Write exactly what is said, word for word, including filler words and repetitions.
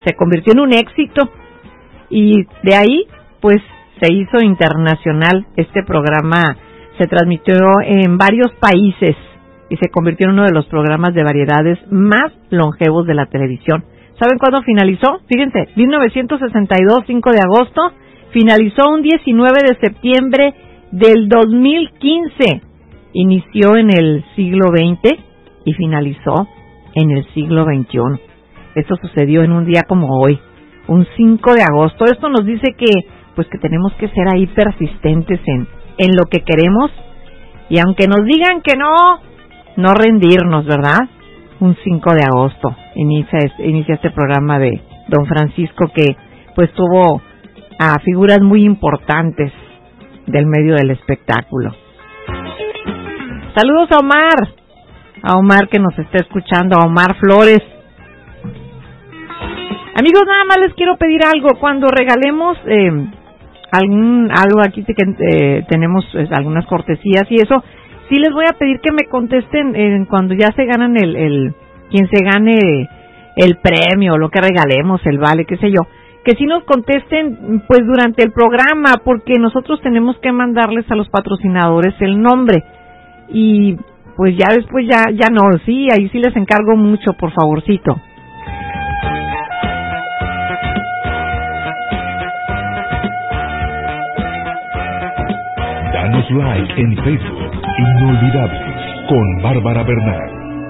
se convirtió en un éxito y de ahí pues se hizo internacional. Este programa se transmitió en varios países y se convirtió en uno de los programas de variedades más longevos de la televisión. ¿Saben cuándo finalizó? Fíjense, mil novecientos sesenta y dos, cinco de agosto, finalizó un diecinueve de septiembre del dos mil quince. Inició en el siglo veinte y finalizó en el siglo veintiuno. Esto sucedió en un día como hoy, un cinco de agosto. Esto nos dice que pues que tenemos que ser ahí persistentes en, en lo que queremos, y aunque nos digan que no, no rendirnos, ¿verdad? Un cinco de agosto inicia, inicia este programa de don Francisco, que pues tuvo a figuras muy importantes del medio del espectáculo. Saludos a Omar, a Omar que nos está escuchando, a Omar Flores. Amigos, nada más les quiero pedir algo. Cuando regalemos eh, algún algo aquí que eh, tenemos pues, algunas cortesías y eso, sí les voy a pedir que me contesten eh, cuando ya se ganan el, el quien se gane el premio, lo que regalemos, el vale, qué sé yo, que sí nos contesten pues durante el programa, porque nosotros tenemos que mandarles a los patrocinadores el nombre y pues ya después ya ya no, sí, ahí sí les encargo mucho, por favorcito. Danos like en Facebook, Inolvidables, con Bárbara Bernal.